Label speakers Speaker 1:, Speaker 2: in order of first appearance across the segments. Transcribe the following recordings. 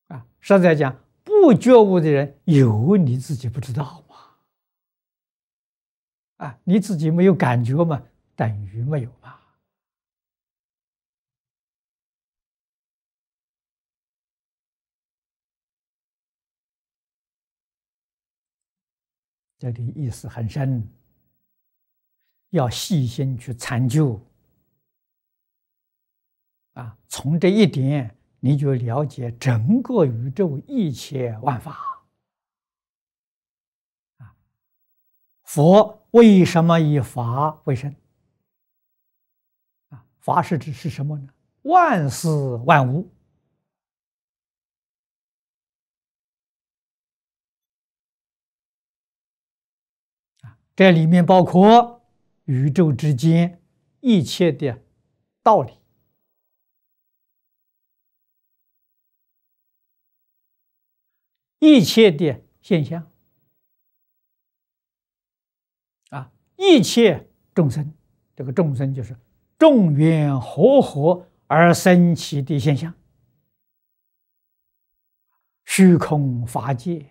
Speaker 1: 实在讲，不觉悟的人有你自己不知道嘛？你自己没有感觉嘛，等于没有嘛。这里意思很深，要细心去参究。从这一点，你就了解整个宇宙一切万法。佛为什么以法为身？法是指是什么呢？万事万物。这里面包括宇宙之间一切的道理，一切的现象，一切众生，这个众生就是众缘和合而生起的现象，虚空法界。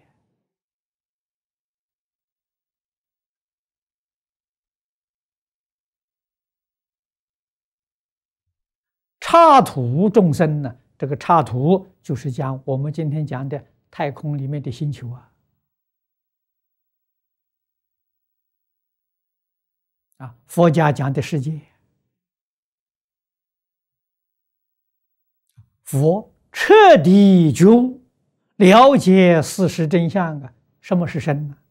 Speaker 1: 刹土众生呢？这个刹土就是讲我们今天讲的太空里面的星球佛家讲的世界。佛彻底觉悟，了解事实真相什么是身呢？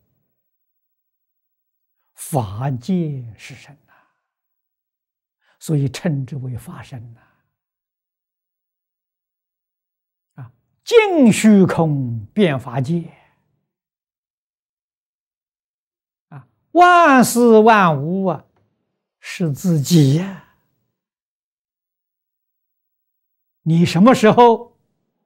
Speaker 1: 法界是身所以称之为法身尽虚空遍法界万事万物是自己你什么时候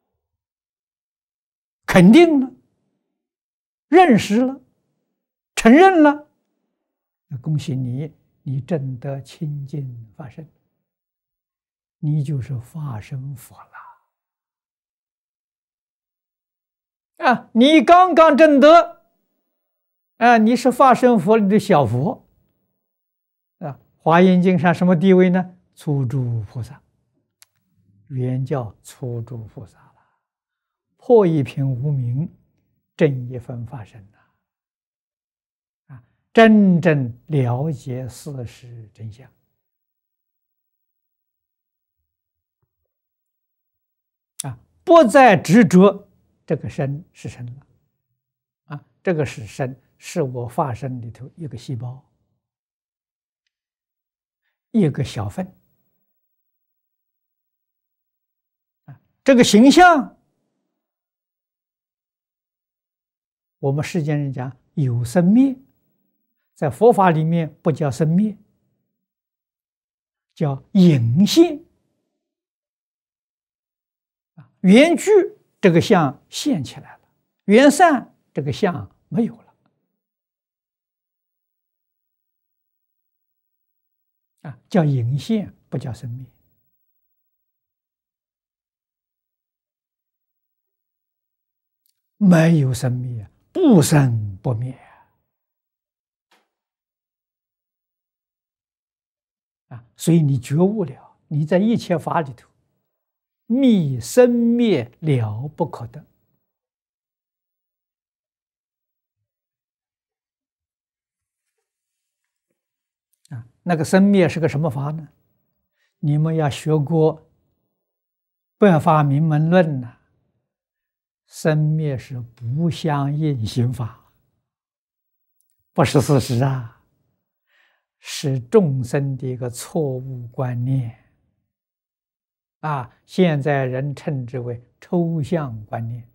Speaker 1: 肯定了、认识了、承认了，那恭喜你，你证得清净法身，你就是法身佛了你刚刚证得你是法身佛里的小佛华严经上什么地位呢？初住菩萨，原叫初住菩萨了，破一品无明，证一分法身真正了解事实真相不再执着这个身是身了这个是身，是我法身里头一个细胞，一个小分这个形象，我们世间人讲有生灭，在佛法里面不叫生灭，叫隐现缘聚这个相现起来了，缘散这个相没有了叫隐现，不叫生灭。没有生灭，不生不灭所以你觉悟了，你在一切法里头，觅生灭了不可得那个生灭是个什么法呢？你们要学过《百法明门论》生灭是不相应行法，不是事实是众生的一个错误观念现在人称之为抽象观念。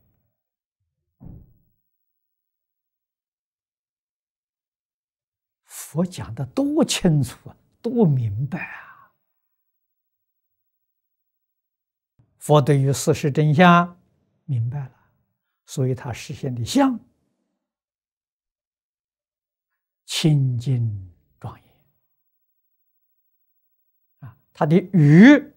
Speaker 1: 佛讲的多清楚多明白佛对于事实真相明白了，所以他实现的相清净庄严他的语